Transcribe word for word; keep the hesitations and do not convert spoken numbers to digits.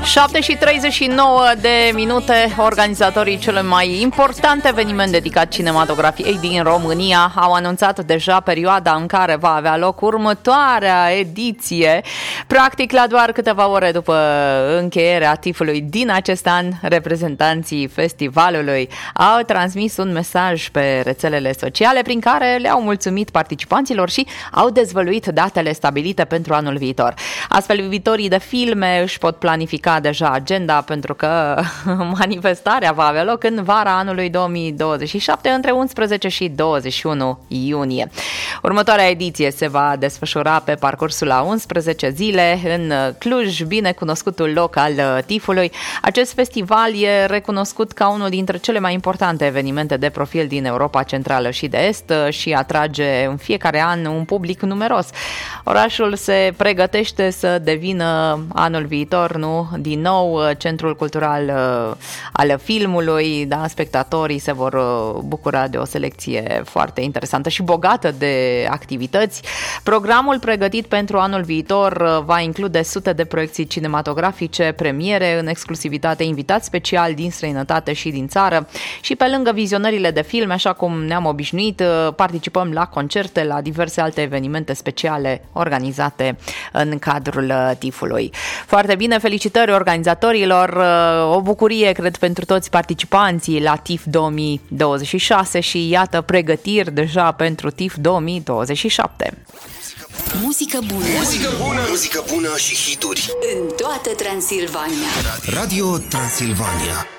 șapte și treizeci și nouă de minute, organizatorii cele mai importante eveniment dedicat cinematografiei din România au anunțat deja perioada în care va avea loc următoarea ediție. Practic, la doar câteva ore după încheierea tifului din acest an, reprezentanții festivalului au transmis un mesaj pe rețelele sociale prin care le-au mulțumit participanților și au dezvăluit datele stabilite pentru anul viitor. Astfel, iubitorii de filme își pot planifica deja agenda, pentru că manifestarea va avea loc în vara anului două mii douăzeci și șapte, între unsprezece și douăzeci și unu iunie. Următoarea ediție se va desfășura pe parcursul a unsprezece zile în Cluj, binecunoscutul loc al tifului. Acest festival e recunoscut ca unul dintre cele mai importante evenimente de profil din Europa Centrală și de Est și atrage în fiecare an un public numeros. Orașul se pregătește să devină anul viitor, nu, din nou centrul cultural uh, al filmului, da, spectatorii se vor uh, bucura de o selecție foarte interesantă și bogată de activități. Programul pregătit pentru anul viitor uh, va include sute de proiecții cinematografice, premiere în exclusivitate, invitați speciali din străinătate și din țară și pe lângă vizionările de filme, așa cum ne-am obișnuit, uh, participăm la concerte, la diverse alte evenimente speciale organizate în cadrul uh, tifului. Foarte bine, felicitări organizatorilor, o bucurie, cred, pentru toți participanții la TIFF două mii douăzeci și șase și iată pregătiri deja pentru TIFF două mii douăzeci și șapte. Muzică bună. Muzică bună. Muzică bună și hituri în toată Transilvania. Radio Transilvania.